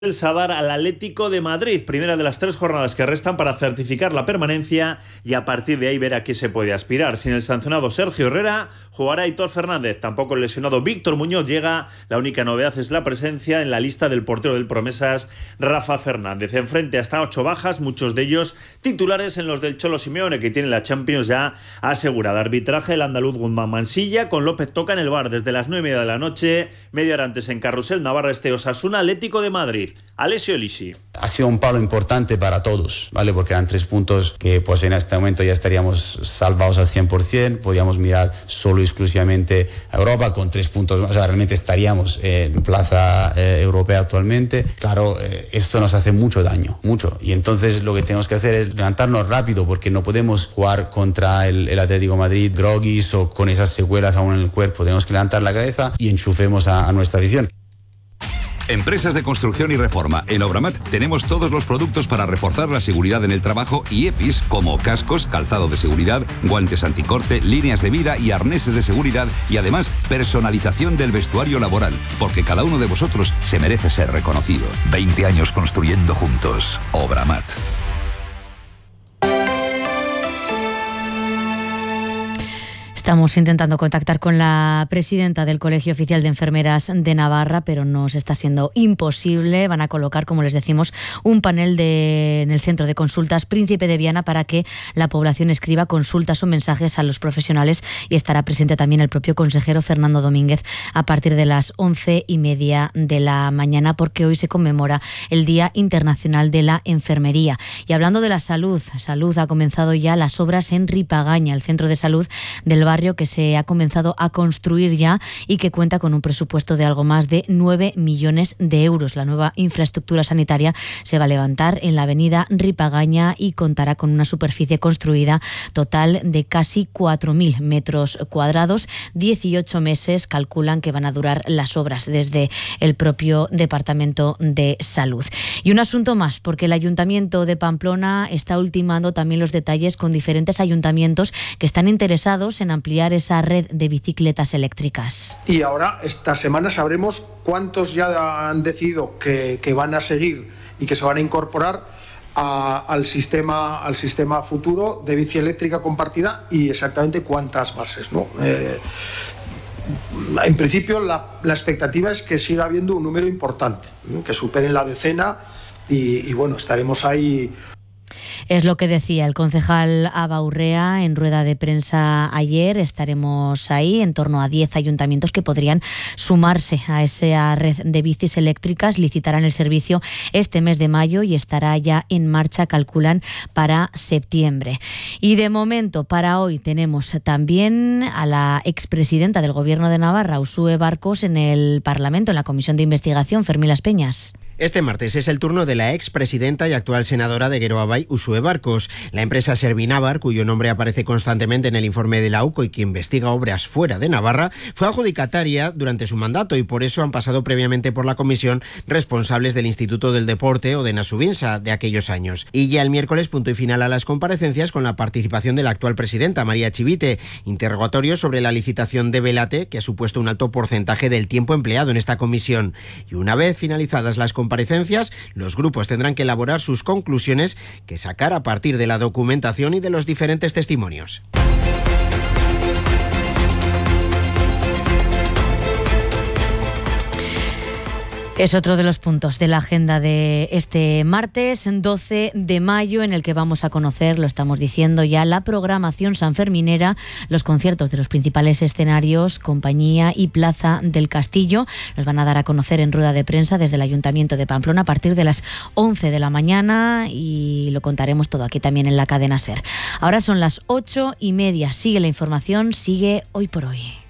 El Sadar al Atlético de Madrid, primera de las 3 jornadas que restan para certificar la permanencia y a partir de ahí ver a qué se puede aspirar. Sin el sancionado Sergio Herrera, jugará Aitor Fernández. Tampoco el lesionado Víctor Muñoz llega. La única novedad es la presencia en la lista del portero del Promesas, Rafa Fernández. Enfrente hasta 8 bajas, muchos de ellos titulares en los del Cholo Simeone, que tiene la Champions ya asegurada. Arbitraje el andaluz Guzmán Mansilla, con López Toca en el bar desde las 9:30 de la noche. Media hora antes en Carrusel, Navarra Osasuna, Atlético de Madrid. Alessio Lisi. Ha sido un palo importante para todos, ¿vale? Porque eran 3 puntos que pues en este momento ya estaríamos salvados al 100%, podíamos mirar solo y exclusivamente a Europa con 3 puntos más, o sea, realmente estaríamos en plaza europea actualmente. Claro, esto nos hace mucho daño, mucho, y entonces lo que tenemos que hacer es levantarnos rápido, porque no podemos jugar contra el Atlético de Madrid groguis o con esas secuelas aún en el cuerpo. Tenemos que levantar la cabeza y enchufemos a nuestra afición. Empresas de construcción y reforma. En Obramat tenemos todos los productos para reforzar la seguridad en el trabajo y EPIs como cascos, calzado de seguridad, guantes anticorte, líneas de vida y arneses de seguridad, y además personalización del vestuario laboral, porque cada uno de vosotros se merece ser reconocido. 20 años construyendo juntos. Obramat. Estamos intentando contactar con la presidenta del Colegio Oficial de Enfermeras de Navarra, pero nos está siendo imposible. Van a colocar, como les decimos, un panel en el Centro de Consultas Príncipe de Viana para que la población escriba consultas o mensajes a los profesionales, y estará presente también el propio consejero Fernando Domínguez a partir de las 11:30 de la mañana, porque hoy se conmemora el Día Internacional de la Enfermería. Y hablando de la salud, ha comenzado ya las obras en Ripagaña, el centro de salud del barrio, que se ha comenzado a construir ya y que cuenta con un presupuesto de algo más de 9 millones de euros. La nueva infraestructura sanitaria se va a levantar en la avenida Ripagaña y contará con una superficie construida total de casi 4.000 metros cuadrados. 18 meses calculan que van a durar las obras desde el propio Departamento de Salud. Y un asunto más, porque el Ayuntamiento de Pamplona está ultimando también los detalles con diferentes ayuntamientos que están interesados en ampliar esa red de bicicletas eléctricas. Y ahora, esta semana, sabremos cuántos ya han decidido que van a seguir y que se van a incorporar al sistema futuro de bici eléctrica compartida, y exactamente cuántas bases, ¿no? En principio, la expectativa es que siga habiendo un número importante, ¿no? Que superen la decena y bueno, estaremos ahí. Es lo que decía el concejal Aba Urrea en rueda de prensa ayer. Estaremos ahí en torno a 10 ayuntamientos que podrían sumarse a esa red de bicis eléctricas. Licitarán el servicio este mes de mayo y estará ya en marcha, calculan, para septiembre. Y de momento, para hoy, tenemos también a la expresidenta del Gobierno de Navarra, Uxue Barkos, en el Parlamento, en la Comisión de Investigación. Fermín Las Peñas. Este martes es el turno de la expresidenta y actual senadora de Geroa Bai, Uxue Barkos. La empresa Servinavar, cuyo nombre aparece constantemente en el informe de la UCO y que investiga obras fuera de Navarra, fue adjudicataria durante su mandato, y por eso han pasado previamente por la comisión responsables del Instituto del Deporte o de Nasubinsa de aquellos años. Y ya el miércoles, punto y final a las comparecencias con la participación de la actual presidenta, María Chivite. Interrogatorio sobre la licitación de Velate, que ha supuesto un alto porcentaje del tiempo empleado en esta comisión. Y una vez finalizadas las comparecencias, los grupos tendrán que elaborar sus conclusiones, que sacar a partir de la documentación y de los diferentes testimonios. Es otro de los puntos de la agenda de este martes 12 de mayo, en el que vamos a conocer, lo estamos diciendo ya, la programación sanferminera, los conciertos de los principales escenarios, Compañía y Plaza del Castillo. Los van a dar a conocer en rueda de prensa desde el Ayuntamiento de Pamplona a partir de las 11 de la mañana, y lo contaremos todo aquí también en la cadena SER. Ahora son las 8:30. Sigue la información, sigue Hoy por Hoy.